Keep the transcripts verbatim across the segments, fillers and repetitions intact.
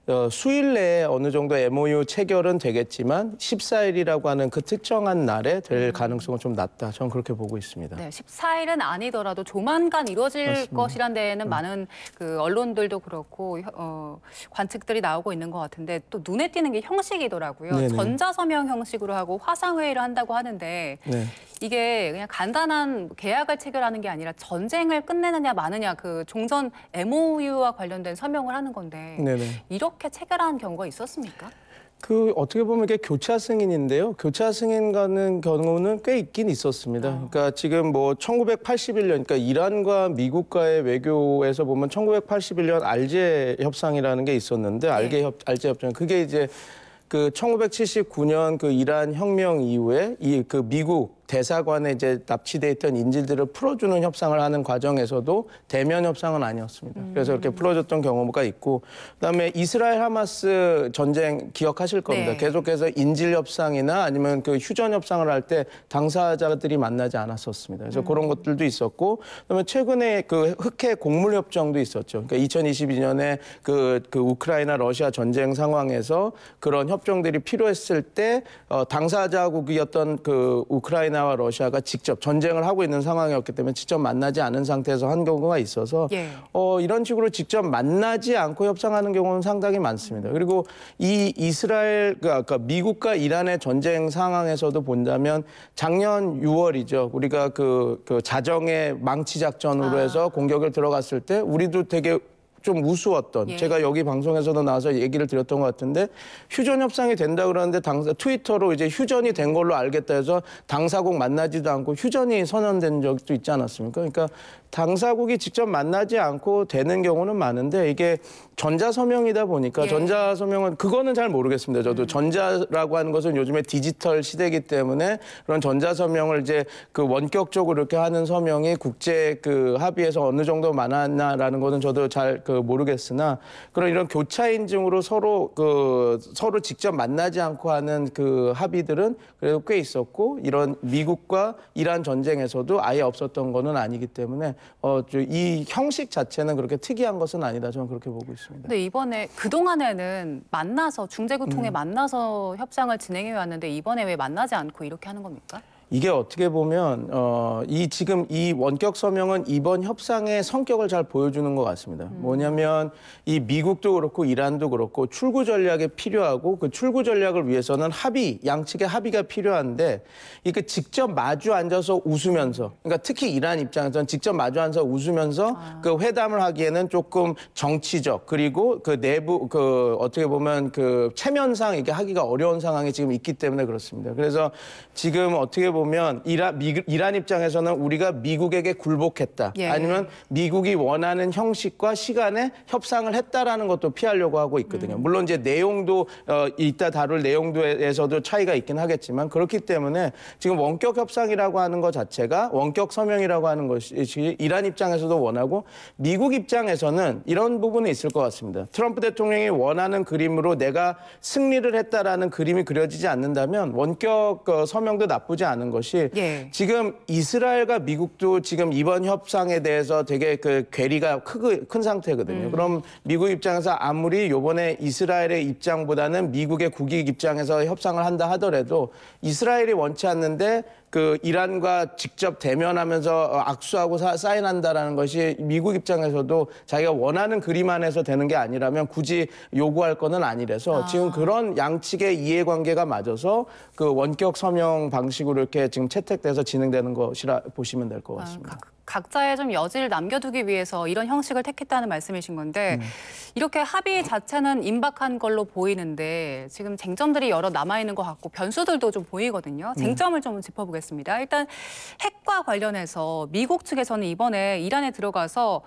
어, 수일 내에 어느 정도 엠오유 체결은 되겠지만 십사 일이라고 하는 그 특정한 날에 될 음. 가능성은 좀 낮다. 저는 그렇게 보고 있습니다. 네, 십사 일은 아니더라도 조만간 이루어질 맞습니다. 것이란 데에는 음. 많은 그 언론들도 그렇고 어, 관측들이 나오고 있는 것 같은데 또 눈에 띄는 게 형식이더라고요. 네네. 전자서명 형식으로 하고 화상회의를 한다고 하는데 네. 이게 그냥 간단한 계약을 체결하는 게 아니라 전쟁을 끝내느냐 마느냐 그 종전 엠오유와 관련된 서명을 하는 건데 네네. 이렇게 체결한 경우가 있었습니까? 그 어떻게 보면 이게 교차 승인인데요. 교차 승인 가는 경우는 꽤 있긴 있었습니다. 어. 그러니까 지금 뭐 천구백팔십일 년, 그러니까 이란과 미국과의 외교에서 보면 천구백팔십일 년 알제 협상이라는 게 있었는데 네. 알게 협, 알제 협상 그게 이제 그 천구백칠십구 년 그 이란 혁명 이후에 이 그 미국 대사관에 이제 납치돼 있던 인질들을 풀어주는 협상을 하는 과정에서도 대면 협상은 아니었습니다. 음. 그래서 이렇게 풀어줬던 경우가 있고, 그다음에 이스라엘 하마스 전쟁 기억하실 겁니다. 네. 계속해서 인질 협상이나 아니면 그 휴전 협상을 할 때 당사자들이 만나지 않았었습니다. 그래서 음. 그런 것들도 있었고, 그다음에 최근에 그 흑해 곡물 협정도 있었죠. 그러니까 이천이십이 년에 그, 그 우크라이나 러시아 전쟁 상황에서 그런 협정들이 필요했을 때 어, 당사자국이었던 그 우크라이나 우크라이나와 러시아가 직접 전쟁을 하고 있는 상황이었기 때문에 직접 만나지 않은 상태에서 한 경우가 있어서 예. 어, 이런 식으로 직접 만나지 않고 협상하는 경우는 상당히 많습니다. 그리고 이 이스라엘, 그러니까 미국과 이란의 전쟁 상황에서도 본다면 작년 유월이죠. 우리가 그, 그 자정의 망치 작전으로 아. 해서 공격을 들어갔을 때 우리도 되게 좀 우스웠던 예. 제가 여기 방송에서도 나와서 얘기를 드렸던 것 같은데 휴전 협상이 된다 그러는데 당사 트위터로 이제 휴전이 된 걸로 알겠다 해서 당사국 만나지도 않고 휴전이 선언된 적도 있지 않았습니까? 그러니까 당사국이 직접 만나지 않고 되는 경우는 많은데 이게 전자서명이다 보니까 예. 전자서명은 그거는 잘 모르겠습니다. 저도 음. 전자라고 하는 것은 요즘에 디지털 시대이기 때문에 그런 전자서명을 이제 그 원격적으로 이렇게 하는 서명이 국제 그 합의에서 어느 정도 많았나라는 거는 저도 잘 그 모르겠으나 그런 이런 교차 인증으로 서로 그 서로 직접 만나지 않고 하는 그 합의들은 그래도 꽤 있었고 이런 미국과 이란 전쟁에서도 아예 없었던 거는 아니기 때문에 어, 이 형식 자체는 그렇게 특이한 것은 아니다. 저는 그렇게 보고 있습니다. 근데 이번에 그동안에는 만나서 중재국 통해 음. 만나서 협상을 진행해 왔는데 이번에 왜 만나지 않고 이렇게 하는 겁니까? 이게 어떻게 보면 어, 이 지금 이 원격 서명은 이번 협상의 성격을 잘 보여주는 것 같습니다. 음. 뭐냐면 이 미국도 그렇고 이란도 그렇고 출구 전략이 필요하고 그 출구 전략을 위해서는 합의, 양측의 합의가 필요한데 이게 직접 마주 앉아서 웃으면서, 그러니까 특히 이란 입장에서는 직접 마주 앉아서 웃으면서 아. 그 회담을 하기에는 조금 정치적 그리고 그 내부 그 어떻게 보면 그 체면상 이게 하기가 어려운 상황이 지금 있기 때문에 그렇습니다. 그래서 지금 어떻게 보면 보면 이란, 미, 이란 입장에서는 우리가 미국에게 굴복했다. 예. 아니면 미국이 원하는 형식과 시간에 협상을 했다라는 것도 피하려고 하고 있거든요. 음. 물론 이제 내용도 어, 이따 다룰 내용도에서도 차이가 있긴 하겠지만 그렇기 때문에 지금 원격 협상이라고 하는 것 자체가 원격 서명이라고 하는 것이 이란 입장에서도 원하고 미국 입장에서는 이런 부분이 있을 것 같습니다. 트럼프 대통령이 원하는 그림으로 내가 승리를 했다라는 그림이 그려지지 않는다면 원격 어, 서명도 나쁘지 않은 것이 예. 지금 이스라엘과 미국도 지금 이번 협상에 대해서 되게 그 괴리가 크고 큰 상태거든요. 음. 그럼 미국 입장에서 아무리 요번에 이스라엘의 입장보다는 미국의 국익 입장에서 협상을 한다 하더라도 이스라엘이 원치 않는데 그 이란과 직접 대면하면서 악수하고 사, 사인한다라는 것이 미국 입장에서도 자기가 원하는 그림 안에서 되는 게 아니라면 굳이 요구할 거는 아니라서 아. 지금 그런 양측의 이해관계가 맞아서 그 원격 서명 방식으로 이렇게 지금 채택돼서 진행되는 것이라 보시면 될 것 같습니다. 아, 각자의 좀 여지를 남겨두기 위해서 이런 형식을 택했다는 말씀이신 건데 음. 이렇게 합의 자체는 임박한 걸로 보이는데 지금 쟁점들이 여러 남아있는 것 같고 변수들도 좀 보이거든요. 쟁점을 음. 좀 짚어보겠습니다. 일단 핵과 관련해서 미국 측에서는 이번에 이란에 들어가서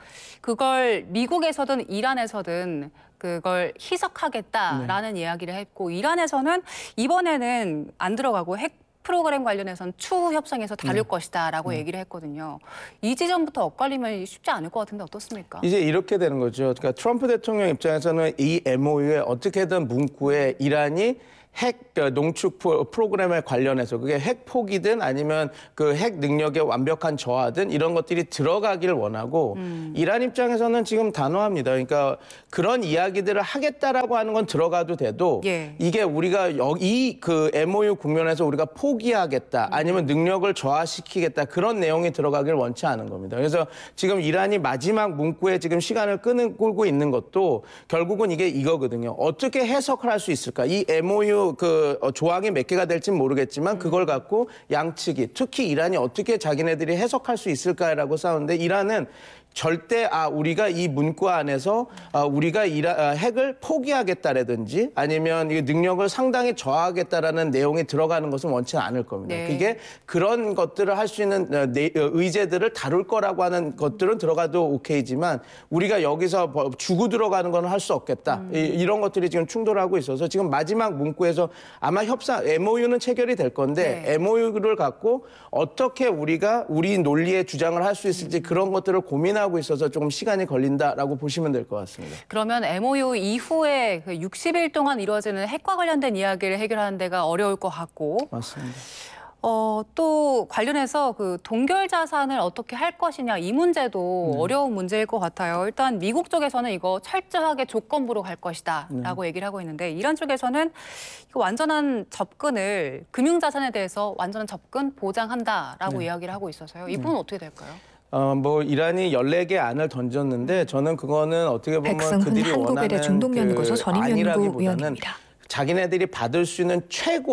그걸 미국에서든 이란에서든 그걸 희석하겠다라는 네. 이야기를 했고 이란에서는 이번에는 안 들어가고 핵 프로그램 관련해서는 추후 협상에서 다룰 음. 것이다라고 음. 얘기를 했거든요. 이 지점부터 엇갈리면 쉽지 않을 것 같은데 어떻습니까? 이제 이렇게 되는 거죠. 그러니까 트럼프 대통령 입장에서는 이 엠오유에 어떻게든 문구에 이란이 핵 농축 프로그램에 관련해서 그게 핵 포기든 아니면 그 핵 능력의 완벽한 저하든 이런 것들이 들어가길 원하고 음. 이란 입장에서는 지금 단호합니다. 그러니까 그런 이야기들을 하겠다라고 하는 건 들어가도 돼도 예. 이게 우리가 이 그 엠오유 국면에서 우리가 포기하겠다 아니면 능력을 저하시키겠다 그런 내용이 들어가길 원치 않은 겁니다. 그래서 지금 이란이 마지막 문구에 지금 시간을 끄는, 끌고 있는 것도 결국은 이게 이거거든요. 어떻게 해석을 할 수 있을까? 이 엠오유 그 조항이 몇 개가 될지는 모르겠지만 그걸 갖고 양측이 특히 이란이 어떻게 자기네들이 해석할 수 있을까라고 싸우는데 이란은 절대 아 우리가 이 문구 안에서 아, 우리가 이라, 아, 핵을 포기하겠다라든지 아니면 이 능력을 상당히 저하하겠다라는 내용이 들어가는 것은 원치는 않을 겁니다. 네. 그게 그런 것들을 할 수 있는 의제들을 다룰 거라고 하는 것들은 들어가도 오케이지만 우리가 여기서 주고 들어가는 건 할 수 없겠다. 음. 이, 이런 것들이 지금 충돌하고 있어서 지금 마지막 문구에서 아마 협상 엠오유는 체결이 될 건데 네. 엠오유를 갖고 어떻게 우리가 우리 논리의 주장을 할 수 있을지 음. 그런 것들을 고민하고 하고 있어서 조금 시간이 걸린다라고 보시면 될 것 같습니다. 그러면 엠오유 이후에 그 육십 일 동안 이루어지는 핵과 관련된 이야기를 해결하는 데가 어려울 것 같고. 맞습니다. 어, 또 관련해서 그 동결 자산을 어떻게 할 것이냐 이 문제도 네. 어려운 문제일 것 같아요. 일단 미국 쪽에서는 이거 철저하게 조건부로 갈 것이다라고 네. 얘기를 하고 있는데 이란 쪽에서는 이거 완전한 접근을 금융자산에 대해서 완전한 접근 보장한다라고 네. 이야기를 하고 있어서요. 이 부분은 네. 어떻게 될까요? 어, 뭐 이란이 열네 개 안을 던졌는데 저는 그거는 어떻게 보면 그들이 원하는 그 안이라기보다는 자기네들이 받을 수 있는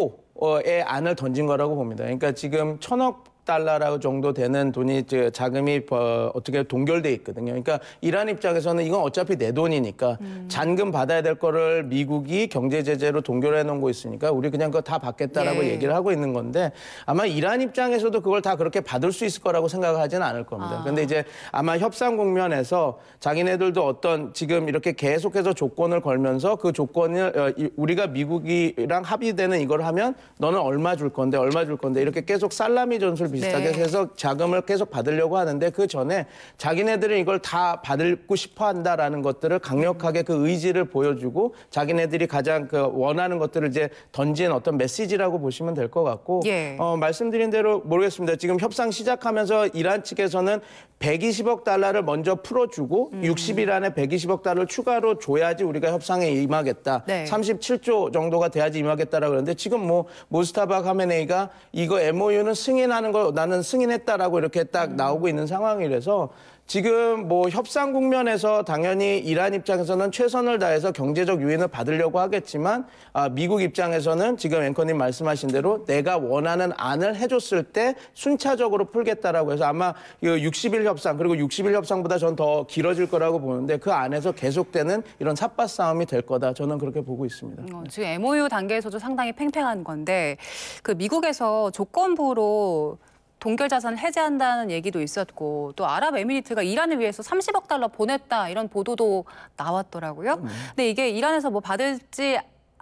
최고의 안을 던진 거라고 봅니다. 그러니까 지금 천억 달러 정도 되는 돈이 자금이 어떻게 동결돼 있거든요. 그러니까 이란 입장에서는 이건 어차피 내 돈이니까 음. 잔금 받아야 될 거를 미국이 경제 제재로 동결해 놓은 거 있으니까 우리 그냥 그거 다 받겠다라고 예. 얘기를 하고 있는 건데 아마 이란 입장에서도 그걸 다 그렇게 받을 수 있을 거라고 생각하지는 않을 겁니다. 그런데 아. 이제 아마 협상 국면에서 자기네들도 어떤 지금 이렇게 계속해서 조건을 걸면서 그 조건을 우리가 미국이랑 합의되는 이걸 하면 너는 얼마 줄 건데 얼마 줄 건데 이렇게 계속 살라미 전술 비슷하게 네. 해서 자금을 계속 받으려고 하는데 그 전에 자기네들은 이걸 다 받고 싶어 한다라는 것들을 강력하게 그 의지를 보여주고 자기네들이 가장 그 원하는 것들을 이제 던진 어떤 메시지라고 보시면 될 것 같고 예. 어, 말씀드린 대로 모르겠습니다. 지금 협상 시작하면서 이란 측에서는 백이십억 달러를 먼저 풀어주고 음. 육십 일 안에 백이십억 달러를 추가로 줘야지 우리가 협상에 임하겠다. 네. 삼십칠 조 정도가 돼야지 임하겠다라고 그러는데 지금 뭐 모스타바 카메네이가 이거 엠오유는 승인하는 거 나는 승인했다라고 이렇게 딱 나오고 있는 상황이라서 지금 뭐 협상 국면에서 당연히 이란 입장에서는 최선을 다해서 경제적 유인을 받으려고 하겠지만 아, 미국 입장에서는 지금 앵커님 말씀하신 대로 내가 원하는 안을 해줬을 때 순차적으로 풀겠다라고 해서 아마 육십 일 협상 그리고 육십 일 협상보다 전 더 길어질 거라고 보는데 그 안에서 계속되는 이런 삿바 싸움이 될 거다. 저는 그렇게 보고 있습니다. 어, 지금 엠오유 단계에서도 상당히 팽팽한 건데 그 미국에서 조건부로 동결 자산을 해제한다는 얘기도 있었고 또 아랍에미리트가 이란을 위해서 삼십억 달러 보냈다 이런 보도도 나왔더라고요. 음. 근데 이게 이란에서 뭐 받을지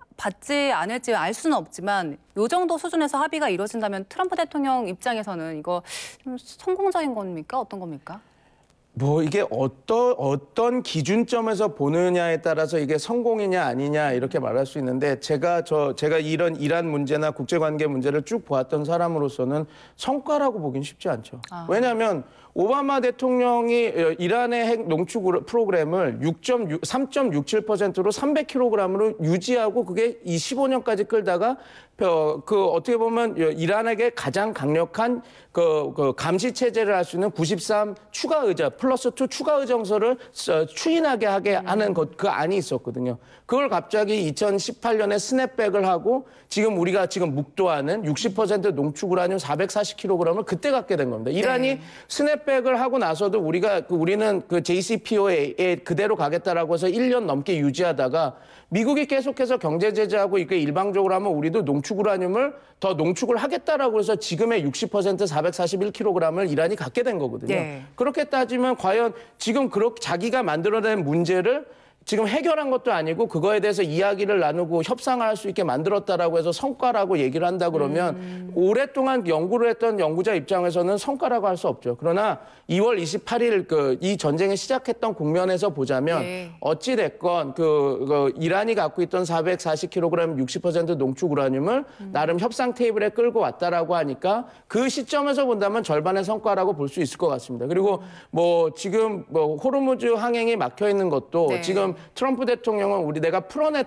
받지 않을지 알 수는 없지만 이 정도 수준에서 합의가 이루어진다면 트럼프 대통령 입장에서는 이거 좀 성공적인 겁니까? 어떤 겁니까? 뭐 이게 어떤 어떤 기준점에서 보느냐에 따라서 이게 성공이냐 아니냐 이렇게 말할 수 있는데 제가 저 제가 이런 이란 문제나 국제관계 문제를 쭉 보았던 사람으로서는 성과라고 보긴 쉽지 않죠. 아. 왜냐하면 오바마 대통령이 이란의 핵 농축 프로그램을 삼 점 육칠 퍼센트로 삼백 킬로그램으로 유지하고 그게 이십오 년까지 끌다가 그 어떻게 보면 이란에게 가장 강력한 그, 그 감시 체제를 할 수 있는 구십삼 추가 의자 플러스 투 추가 의정서를 추인하게 하게 하는 것, 그 안이 있었거든요. 그걸 갑자기 이천십팔 년에 스냅백을 하고 지금 우리가 지금 묵도하는 육십 퍼센트 농축 우라늄 사백사십 킬로그램을 그때 갖게 된 겁니다. 이란이 네. 스냅백을 하고 나서도 우리가 우리는 그 제이씨피오에에 그대로 가겠다라고 해서 일 년 넘게 유지하다가 미국이 계속해서 경제 제재하고 이게 일방적으로 하면 우리도 농축 우라늄을 더 농축을 하겠다라고 해서 지금의 육십 퍼센트 사백사십일 킬로그램을 이란이 갖게 된 거거든요. 네. 그렇게 따지면 과연 지금 그렇게 자기가 만들어낸 문제를 지금 해결한 것도 아니고 그거에 대해서 이야기를 나누고 협상을 할 수 있게 만들었다라고 해서 성과라고 얘기를 한다 그러면 음. 오랫동안 연구를 했던 연구자 입장에서는 성과라고 할 수 없죠. 그러나 이월 이십팔일 그 이 전쟁이 시작했던 국면에서 보자면 네. 어찌 됐건 그, 그 이란이 갖고 있던 사백사십 킬로그램 육십 퍼센트 농축 우라늄을 음. 나름 협상 테이블에 끌고 왔다라고 하니까 그 시점에서 본다면 절반의 성과라고 볼 수 있을 것 같습니다. 그리고 음. 뭐 지금 뭐 호르무즈 항행이 막혀 있는 것도 네. 지금 트럼프 대통령은 우리 내가 풀어냈